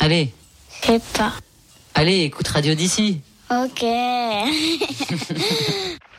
Allez. Je sais pas. Allez, écoute Radio d'ici. Ok.